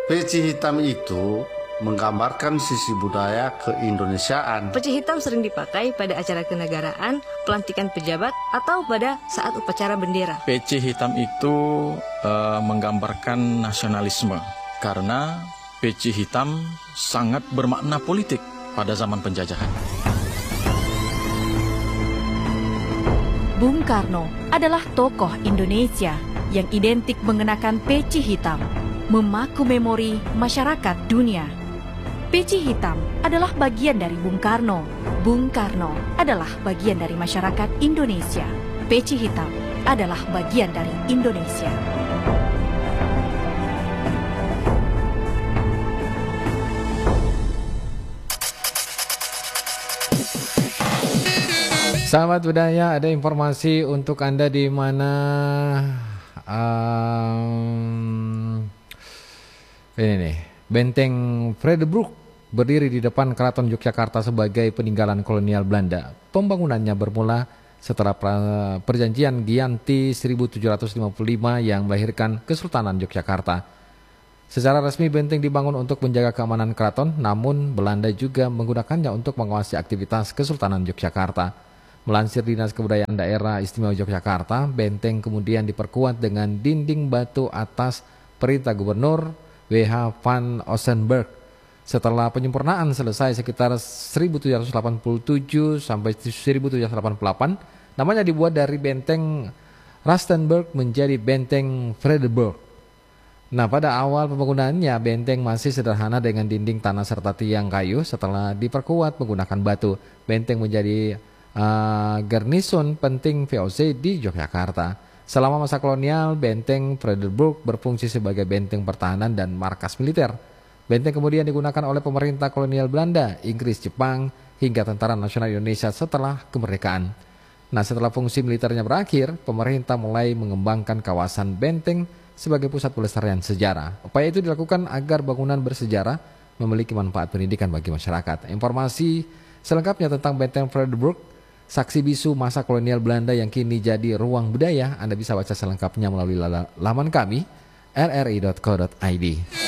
Peci hitam itu menggambarkan sisi budaya keindonesiaan. Peci hitam sering dipakai pada acara kenegaraan, pelantikan pejabat, atau pada saat upacara bendera. Peci hitam itu menggambarkan nasionalisme karena peci hitam sangat bermakna politik pada zaman penjajahan. Bung Karno adalah tokoh Indonesia yang identik mengenakan peci hitam, memaku memori masyarakat dunia. Peci hitam adalah bagian dari Bung Karno. Bung Karno adalah bagian dari masyarakat Indonesia. Peci hitam adalah bagian dari Indonesia. Sahabat budaya, ada informasi untuk Anda di mana ini nih, Benteng Vredenburg berdiri di depan Keraton Yogyakarta sebagai peninggalan kolonial Belanda. Pembangunannya bermula setelah perjanjian Giyanti 1755 yang melahirkan Kesultanan Yogyakarta. Secara resmi benteng dibangun untuk menjaga keamanan keraton, namun Belanda juga menggunakannya untuk mengawasi aktivitas Kesultanan Yogyakarta. Melansir Dinas Kebudayaan Daerah Istimewa Yogyakarta, benteng kemudian diperkuat dengan dinding batu atas perintah Gubernur W.H. van Ossenburg. Setelah penyempurnaan selesai sekitar 1787 sampai 1788, namanya dibuat dari benteng Rustenburg menjadi benteng Vredenburg. Nah, pada awal pembangunannya benteng masih sederhana dengan dinding tanah serta tiang kayu. Setelah diperkuat menggunakan batu, benteng menjadi garnison penting VOC di Yogyakarta. Selama masa kolonial, benteng Vredenburg berfungsi sebagai benteng pertahanan dan markas militer. Benteng kemudian digunakan oleh pemerintah kolonial Belanda, Inggris, Jepang, hingga Tentara Nasional Indonesia setelah kemerdekaan. Nah, setelah fungsi militernya berakhir, pemerintah mulai mengembangkan kawasan benteng sebagai pusat pelestarian sejarah. Upaya itu dilakukan agar bangunan bersejarah memiliki manfaat pendidikan bagi masyarakat. Informasi selengkapnya tentang benteng Vredenburg, saksi bisu masa kolonial Belanda yang kini jadi ruang budaya, Anda bisa baca selengkapnya melalui laman kami rri.co.id.